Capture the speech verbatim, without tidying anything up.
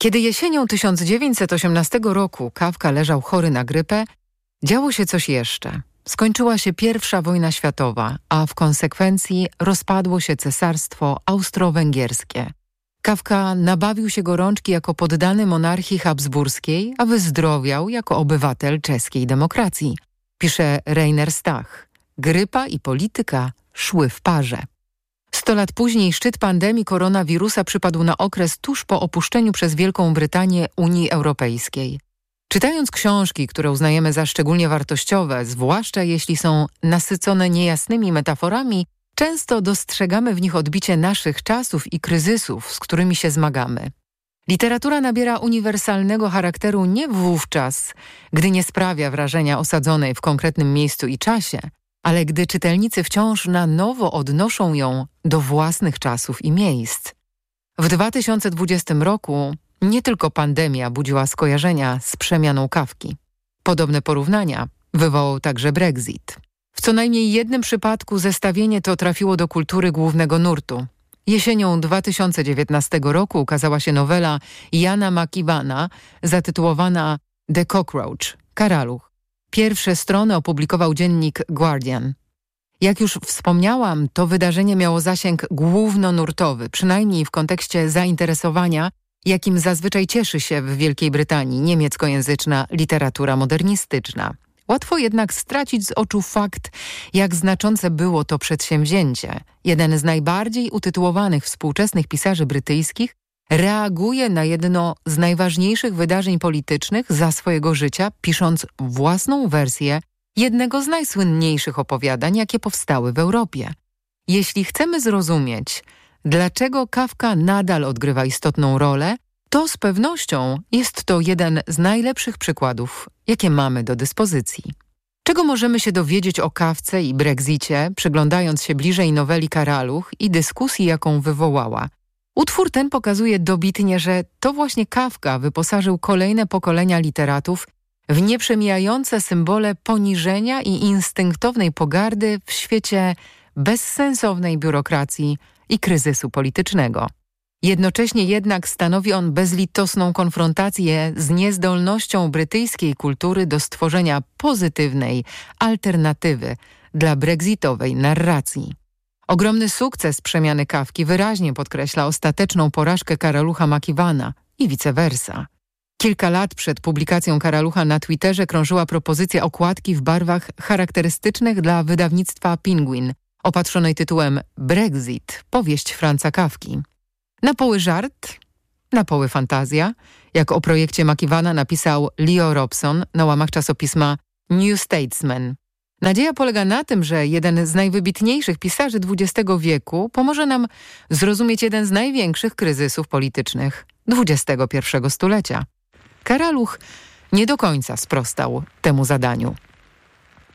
Kiedy jesienią tysiąc dziewięćset osiemnastego roku Kafka leżał chory na grypę, działo się coś jeszcze. Skończyła się pierwsza wojna światowa, a w konsekwencji rozpadło się cesarstwo austro-węgierskie. Kafka nabawił się gorączki jako poddany monarchii habsburskiej, a wyzdrowiał jako obywatel czeskiej demokracji. Pisze Rainer Stach. Grypa i polityka szły w parze. Sto lat później szczyt pandemii koronawirusa przypadł na okres tuż po opuszczeniu przez Wielką Brytanię Unii Europejskiej. Czytając książki, które uznajemy za szczególnie wartościowe, zwłaszcza jeśli są nasycone niejasnymi metaforami, często dostrzegamy w nich odbicie naszych czasów i kryzysów, z którymi się zmagamy. Literatura nabiera uniwersalnego charakteru nie wówczas, gdy nie sprawia wrażenia osadzonej w konkretnym miejscu i czasie, ale gdy czytelnicy wciąż na nowo odnoszą ją do własnych czasów i miejsc. W dwa tysiące dwudziestym roku nie tylko pandemia budziła skojarzenia z przemianą Kafki. Podobne porównania wywołał także Brexit. W co najmniej jednym przypadku zestawienie to trafiło do kultury głównego nurtu. Jesienią dwa tysiące dziewiętnastego roku ukazała się nowela Iana McEvana zatytułowana The Cockroach – Karaluch. Pierwsze strony opublikował dziennik Guardian. Jak już wspomniałam, to wydarzenie miało zasięg głównonurtowy, przynajmniej w kontekście zainteresowania, jakim zazwyczaj cieszy się w Wielkiej Brytanii niemieckojęzyczna literatura modernistyczna. Łatwo jednak stracić z oczu fakt, jak znaczące było to przedsięwzięcie. Jeden z najbardziej utytułowanych współczesnych pisarzy brytyjskich reaguje na jedno z najważniejszych wydarzeń politycznych za swojego życia, pisząc własną wersję jednego z najsłynniejszych opowiadań, jakie powstały w Europie. Jeśli chcemy zrozumieć, dlaczego Kafka nadal odgrywa istotną rolę, to z pewnością jest to jeden z najlepszych przykładów, jakie mamy do dyspozycji. Czego możemy się dowiedzieć o Kafce i Brexicie, przyglądając się bliżej noweli Karaluch i dyskusji, jaką wywołała? Utwór ten pokazuje dobitnie, że to właśnie Kafka wyposażył kolejne pokolenia literatów w nieprzemijające symbole poniżenia i instynktownej pogardy w świecie bezsensownej biurokracji i kryzysu politycznego. Jednocześnie jednak stanowi on bezlitosną konfrontację z niezdolnością brytyjskiej kultury do stworzenia pozytywnej alternatywy dla brexitowej narracji. Ogromny sukces przemiany Kafki wyraźnie podkreśla ostateczną porażkę Karalucha McEvana i vice versa. Kilka lat przed publikacją Karalucha na Twitterze krążyła propozycja okładki w barwach charakterystycznych dla wydawnictwa Penguin, opatrzonej tytułem Brexit, powieść Franza Kafki. Na poły żart, na poły fantazja, jak o projekcie McEvana napisał Leo Robson na łamach czasopisma New Statesman. Nadzieja polega na tym, że jeden z najwybitniejszych pisarzy dwudziestego wieku pomoże nam zrozumieć jeden z największych kryzysów politycznych dwudziestego pierwszego stulecia. Karaluch nie do końca sprostał temu zadaniu.